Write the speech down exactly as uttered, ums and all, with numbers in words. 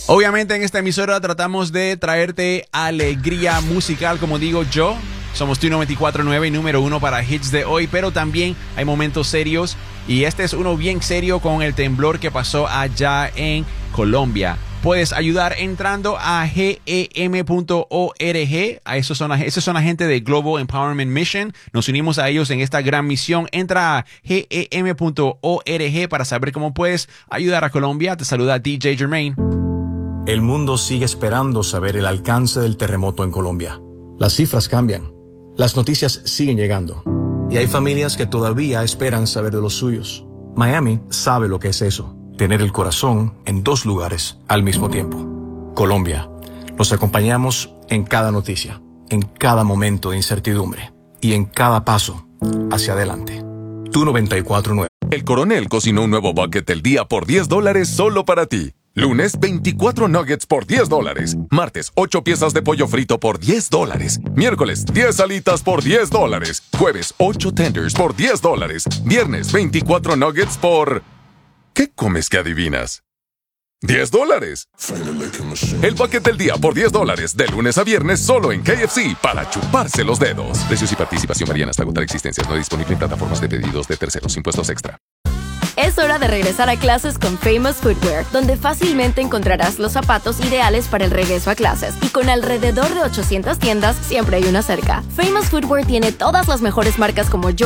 Obviamente en esta emisora tratamos de traerte alegría musical, como digo yo. Somos tu noventa y cuatro punto nueve, número uno para hits de hoy, pero también hay momentos serios. Y este es uno bien serio con el temblor que pasó allá en Colombia. Puedes ayudar entrando a G E M punto org. A esos son, esos son la gente de Global Empowerment Mission. Nos unimos a ellos en esta gran misión. Entra a G E M punto org para saber cómo puedes ayudar a Colombia. Te saluda D J Jermaine. El mundo sigue esperando saber el alcance del terremoto en Colombia. Las cifras cambian. Las noticias siguen llegando. Y hay familias que todavía esperan saber de los suyos. Miami sabe lo que es eso. Tener el corazón en dos lugares al mismo tiempo. Colombia. Nos acompañamos en cada noticia, en cada momento de incertidumbre y en cada paso hacia adelante. Tu noventa y cuatro punto nueve. El Coronel cocinó un nuevo bucket del día por diez dólares solo para ti. Lunes, veinticuatro nuggets por diez dólares. Martes, ocho piezas de pollo frito por diez dólares. Miércoles, diez alitas por diez dólares. Jueves, ocho tenders por diez dólares. Viernes, veinticuatro nuggets por... ¿Qué comes que adivinas? ¡diez dólares! El bucket del día por diez dólares, de lunes a viernes, solo en K F C, para chuparse los dedos. Precios y participación varían hasta agotar existencias. No disponible en plataformas de pedidos de terceros. Impuestos extra. Es hora de regresar a clases con Famous Footwear, donde fácilmente encontrarás los zapatos ideales para el regreso a clases. Y con alrededor de ochocientas tiendas, siempre hay una cerca. Famous Footwear tiene todas las mejores marcas como yo.